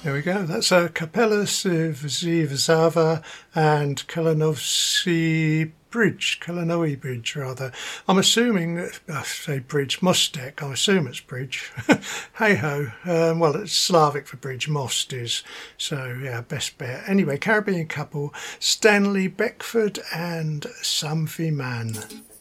There we go. That's a Kapela Warszawa and Kalinowski Bridge, Kalinoe Bridge rather. I'm assuming, I say bridge, Mostek, I assume it's bridge. Hey ho, well it's Slavic for bridge, most is, so yeah, best bet. Anyway, Caribbean couple, Stanley Beckford and Somfy Man.